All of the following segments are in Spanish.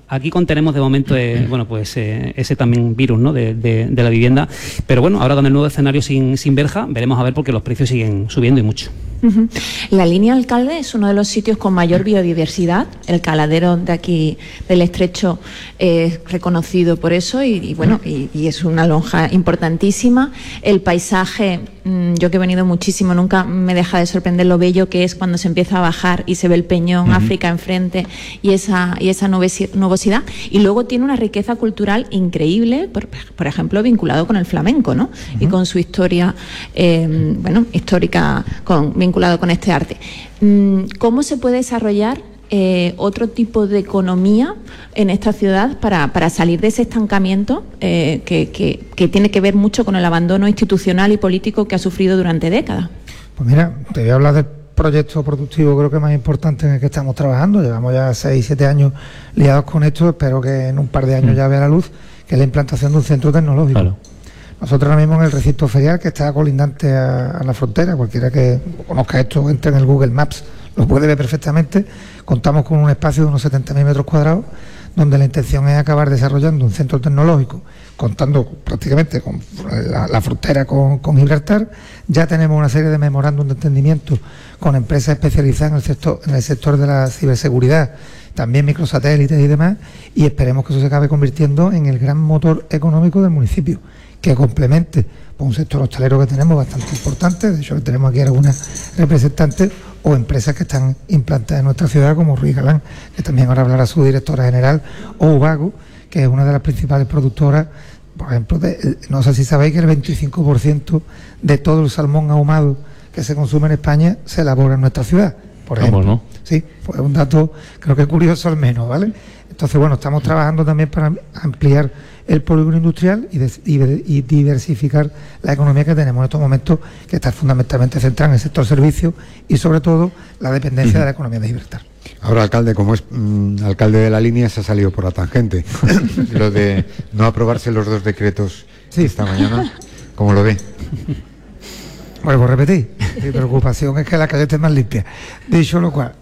Aquí contenemos de momento ese también virus, ¿no? de la vivienda, pero bueno, ahora con el nuevo escenario sin verja, veremos a ver, porque los precios siguen subiendo y mucho. La línea Alcalde es uno de los sitios con mayor biodiversidad. El caladero de aquí del Estrecho es reconocido por eso y es una lonja importantísima. El paisaje, yo que he venido muchísimo, nunca me deja de sorprender lo bello que es cuando se empieza a bajar y se ve el peñón África enfrente y esa nubosidad. Y luego tiene una riqueza cultural increíble, por ejemplo, vinculado con el flamenco, ¿no? Y con su historia, histórica, vinculado con este arte. ¿Cómo se puede desarrollar otro tipo de economía en esta ciudad para salir de ese estancamiento que tiene que ver mucho con el abandono institucional y político que ha sufrido durante décadas? Pues mira, te voy a hablar del proyecto productivo creo que más importante en el que estamos trabajando. Llevamos ya 6-7 años liados con esto, espero que en un par de años ya vea la luz, que es la implantación de un centro tecnológico. Claro. Nosotros ahora mismo en el recinto ferial, que está colindante a la frontera, cualquiera que conozca esto, entre en el Google Maps, lo puede ver perfectamente. Contamos con un espacio de unos 70.000 metros cuadrados, donde la intención es acabar desarrollando un centro tecnológico, contando prácticamente con la frontera con Gibraltar. Ya tenemos una serie de memorándum de entendimiento con empresas especializadas en el sector de la ciberseguridad, también microsatélites y demás, y esperemos que eso se acabe convirtiendo en el gran motor económico del municipio, que complemente por un sector hostelero que tenemos bastante importante. De hecho, tenemos aquí algunas representantes o empresas que están implantadas en nuestra ciudad, como Ruiz Galán, que también ahora hablará su directora general, o Ubago, que es una de las principales productoras. Por ejemplo, no sé si sabéis que el 25% de todo el salmón ahumado que se consume en España se elabora en nuestra ciudad, por ejemplo. ¿Cómo no? Sí, pues un dato creo que curioso al menos, ¿vale? Entonces, bueno, estamos trabajando también para ampliar el polígono industrial y diversificar la economía que tenemos en estos momentos, que está fundamentalmente centrada en el sector servicios y sobre todo la dependencia de la economía de Gibraltar. Ahora, alcalde, como es alcalde de la línea, se ha salido por la tangente. Lo de no aprobarse los 2 decretos esta mañana, ¿cómo lo ve? Vuelvo a repetir, mi preocupación es que la calle esté más limpia. Dicho lo cual,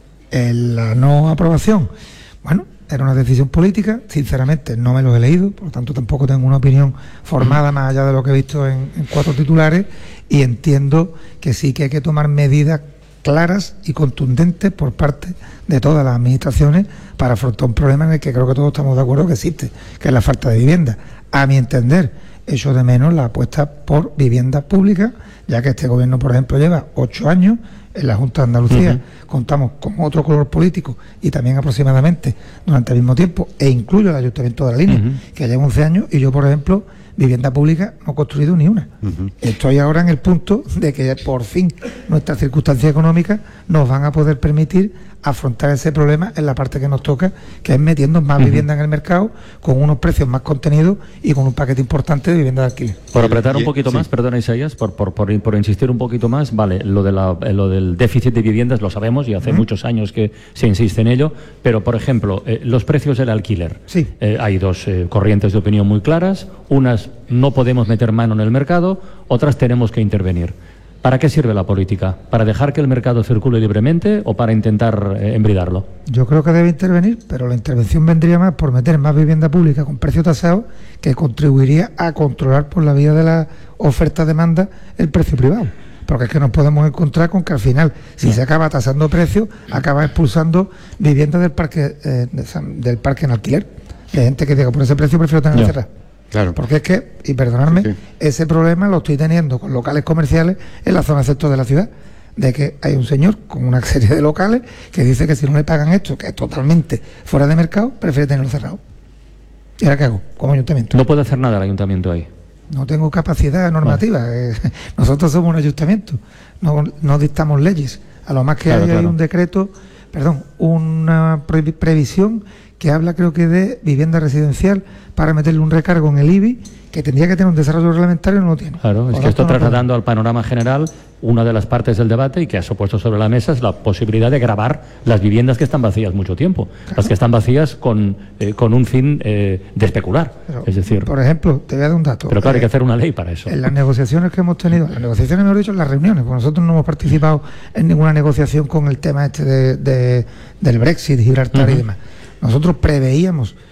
la no aprobación, bueno, era una decisión política, sinceramente no me lo he leído, por lo tanto tampoco tengo una opinión formada más allá de lo que he visto en 4 titulares, y entiendo que sí que hay que tomar medidas claras y contundentes por parte de todas las administraciones para afrontar un problema en el que creo que todos estamos de acuerdo que existe, que es la falta de vivienda. A mi entender, echo de menos la apuesta por vivienda pública, ya que este gobierno, por ejemplo, lleva 8 años en la Junta de Andalucía, contamos con otro color político y también aproximadamente durante el mismo tiempo, e incluyo el Ayuntamiento de la Línea, que lleva 11 años, y yo, por ejemplo, vivienda pública no he construido ni una. Estoy ahora en el punto de que por fin nuestras circunstancias económicas nos van a poder permitir afrontar ese problema en la parte que nos toca, que es metiendo más vivienda en el mercado, con unos precios más contenidos y con un paquete importante de vivienda de alquiler. Por apretar un poquito más, perdona Isaías, por insistir un poquito más, vale, lo del déficit de viviendas lo sabemos y hace muchos años que se insiste en ello, pero por ejemplo, los precios del alquiler. Sí. Hay 2 corrientes de opinión muy claras, unas no podemos meter mano en el mercado, otras tenemos que intervenir. ¿Para qué sirve la política? ¿Para dejar que el mercado circule libremente o para intentar embridarlo? Yo creo que debe intervenir, pero la intervención vendría más por meter más vivienda pública con precio tasado, que contribuiría a controlar por la vía de la oferta-demanda el precio privado. Porque es que nos podemos encontrar con que al final, si se acaba tasando precios, acaba expulsando viviendas del parque en alquiler. De gente que diga, por ese precio prefiero tener cerrada. Claro. Porque es que, y perdonadme, ese problema lo estoy teniendo con locales comerciales en la zona centro de la ciudad, de que hay un señor con una serie de locales que dice que si no le pagan esto, que es totalmente fuera de mercado, prefiere tenerlo cerrado. ¿Y ahora qué hago como ayuntamiento? No puede hacer nada el ayuntamiento ahí. No tengo capacidad normativa. Nosotros somos un ayuntamiento, no dictamos leyes. A lo más que hay un decreto, una previsión que habla, creo que de vivienda residencial, para meterle un recargo en el IBI, que tendría que tener un desarrollo reglamentario, no lo tiene. Claro, es que esto trasladando al panorama general, una de las partes del debate y que has puesto sobre la mesa es la posibilidad de gravar las viviendas que están vacías mucho tiempo, las que están vacías con un fin de especular. Pero, es decir, por ejemplo, te voy a dar un dato. Pero claro, hay que hacer una ley para eso. En las negociaciones que hemos tenido, mejor dicho, en las reuniones, porque nosotros no hemos participado en ninguna negociación con el tema del Brexit, Gibraltar y demás. Nosotros preveíamos